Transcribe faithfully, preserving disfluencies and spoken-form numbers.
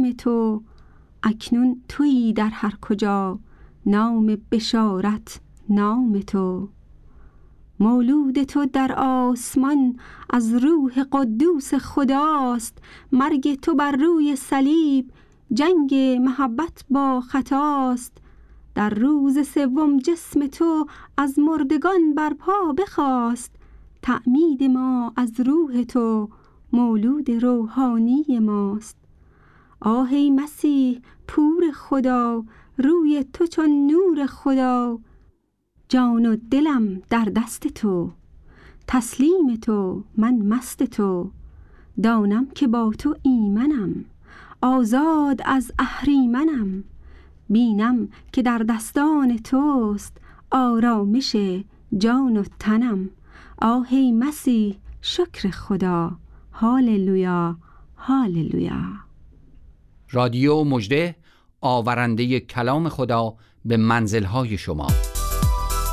نام تو، اکنون تویی در هر کجا، نام بشارت نام تو. مولود تو در آسمان از روح قدوس خداست، مرگ تو بر روی صلیب جنگ محبت با خطاست. در روز سوم جسم تو از مردگان برپا بخاست، تعمید ما از روح تو مولود روحانی ماست. آه ای مسیح پور خدا، روی تو چون نور خدا، جان و دلم در دست تو، تسلیم تو من مست تو. دانم که با تو ایمنم، آزاد از اهریمنم. بینم که در دستان توست، آرامش جان و تنم. آه ای مسیح شکر خدا، هاللویا هاللویا. رادیو مژده، آورنده کلام خدا به منزل‌های شما.